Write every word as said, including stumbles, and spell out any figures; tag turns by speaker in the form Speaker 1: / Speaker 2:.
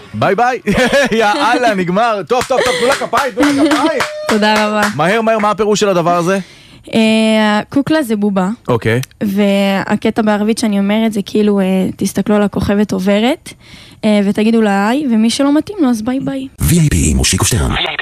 Speaker 1: ביי ביי. יאללה, נגמר. טוב, טוב, טוב, תנו לה כפיים, תנו לה כפיים.
Speaker 2: תודה רבה.
Speaker 1: מהר, מהר, מה הפירוש של הדבר הזה?
Speaker 2: קוקלה זה בובה.
Speaker 1: אוקיי.
Speaker 2: והקטע בערבית שאני אומרת זה כאילו, תסתכלו על הכוכבת עוברת, ותגידו לה היי, ומי שלא מתאים לו אז ביי ביי.
Speaker 3: וי איי פי עם מושיקו שטרן.